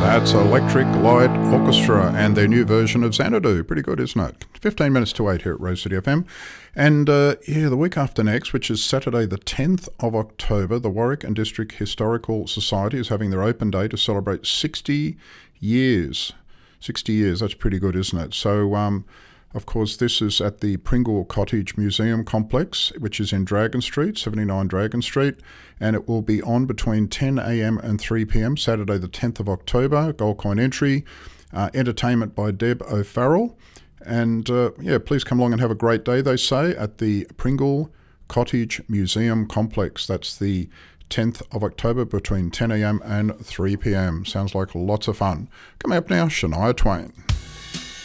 That's Electric Light Orchestra and their new version of Xanadu. Pretty good, isn't it? 15 minutes to 8 here at Rose City FM. And the week after next, which is Saturday the 10th of October, the Warwick and District Historical Society is having their open day to celebrate 60 years. 60 years, that's pretty good, isn't it? So, of course, this is at the Pringle Cottage Museum Complex, which is in Dragon Street, 79 Dragon Street, and it will be on between 10 a.m. and 3 p.m, Saturday the 10th of October, gold coin entry, entertainment by Deb O'Farrell. And please come along and have a great day, they say, at the Pringle Cottage Museum Complex. That's the 10th of October between 10 a.m. and 3 p.m. Sounds like lots of fun. Coming up now, Shania Twain.